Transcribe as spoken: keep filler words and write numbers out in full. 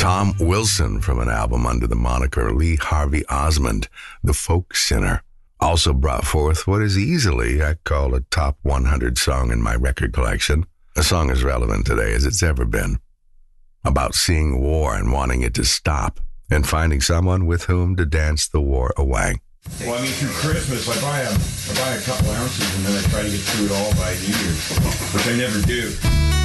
Tom Wilson from an album under the moniker Lee Harvey Osmond, The Folk Sinner, also brought forth what is easily, I call, a top one hundred song in my record collection. A song as relevant today as it's ever been. About seeing war and wanting it to stop, and finding someone with whom to dance the war away. Well, I mean, through Christmas, I buy a, I buy a couple ounces and then I try to get through it all by New Year's, which I never do.